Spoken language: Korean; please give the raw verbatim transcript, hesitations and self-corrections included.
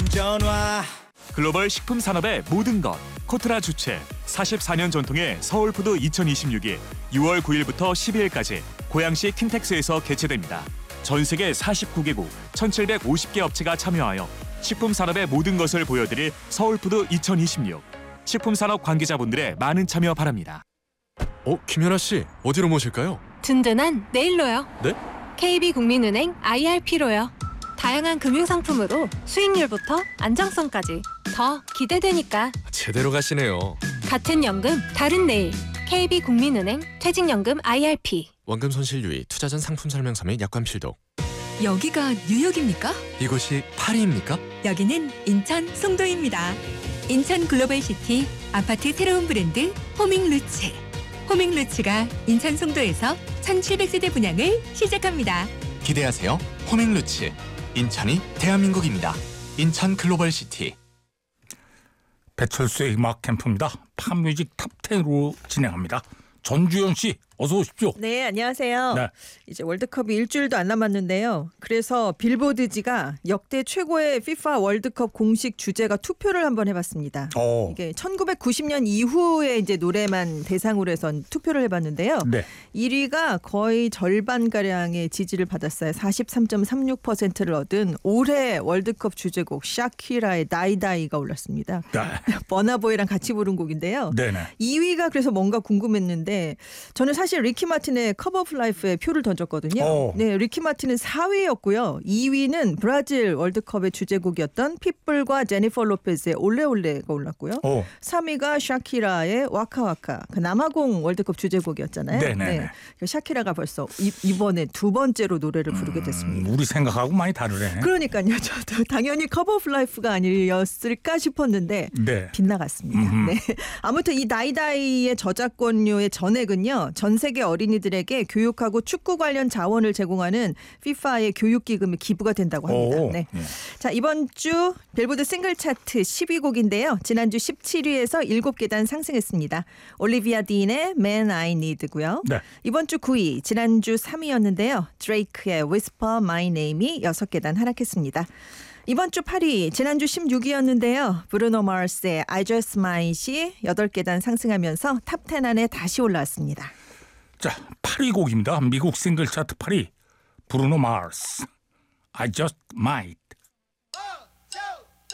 전화. 글로벌 식품 산업의 모든 것. 코트라 주최 사십사 년 전통의 서울푸드 이천이십육이 유월 구일부터 십이일까지 고양시 킨텍스에서 개최됩니다. 전 세계 사십구 개국 천칠백오십 개 업체가 참여하여 식품 산업의 모든 것을 보여드릴 서울푸드 이천이십육. 식품 산업 관계자분들의 많은 참여 바랍니다. 어, 김연아 씨, 어디로 모실까요? 든든한 내일로요. 네? 케이비국민은행 아이알피로요. 다양한 금융상품으로 수익률부터 안정성까지 더 기대되니까. 제대로 가시네요. 같은 연금, 다른 내일. 케이비국민은행 퇴직연금 아이알피. 원금 손실 유의, 투자 전 상품 설명서 및 약관 필독. 여기가 뉴욕입니까? 이곳이 파리입니까? 여기는 인천 송도입니다. 인천 글로벌시티 아파트 새로운 브랜드 호밍루츠. 호밍루츠가 인천 송도에서 천칠백 세대 분양을 시작합니다. 기대하세요. 호밍루츠. 인천이 대한민국입니다. 인천 글로벌시티. 배철수의 음악 캠프입니다. 팝뮤직 탑텐으로 진행합니다. 전주현 씨 어서 오십시오. 네, 안녕하세요. 네. 이제 월드컵이 일주일도 안 남았는데요. 그래서 빌보드지가 역대 최고의 피파 월드컵 공식 주제가 투표를 한번 해봤습니다. 오. 이게 천구백구십 년 이후에 이제 노래만 대상으로 해서 투표를 해봤는데요. 네. 일 위가 거의 절반 가량의 지지를 받았어요. 사십삼 점 삼육 퍼센트를 얻은 올해 월드컵 주제곡 샤키라의 다이다이가 올랐습니다. 네. 버나보이랑 같이 부른 곡인데요. 네네. 이 위가 그래서 뭔가 궁금했는데 저는 사실 리키 마틴의 커버 오브 라이프에 표를 던졌거든요. 오. 네, 리키 마틴은 사 위였고요. 이 위는 브라질 월드컵의 주제곡이었던 핏불과 제니퍼 로페즈의 올레올레가 올랐고요. 오. 삼 위가 샤키라의 와카와카, 그 남아공 월드컵 주제곡이었잖아요. 네네네. 네, 샤키라가 벌써 이, 이번에 두 번째로 노래를 부르게 됐습니다. 음, 우리 생각하고 많이 다르네. 그러니까요. 저도 당연히 커버 오브 라이프가 아니었을까 싶었는데 네. 빗나갔습니다. 음흠. 네. 아무튼 이 다이다이의 저작권료의 전액은요. 전 세계 어린이들에게 교육하고 축구 관련 자원을 제공하는 피파의 교육기금에 기부가 된다고 합니다. 오. 네. 네. 자, 이번 주 빌보드 싱글 차트 십 위 곡인데요. 지난주 십칠 위에서 일곱 계단 상승했습니다. 올리비아 딘의 Man I Need고요. 네. 이번 주 구 위, 지난주 삼 위였는데요. 드레이크의 Whisper My Name이 여섯 계단 하락했습니다. 이번 주 팔 위, 지난주 십육 위였는데요. 브루노 마스의 I Just Might이 여덟 계단 상승하면서 탑 텐 안에 다시 올라왔습니다. 자, 팔 위 곡입니다. 미국 싱글 차트 팔 위. 브루노 마스. I just might.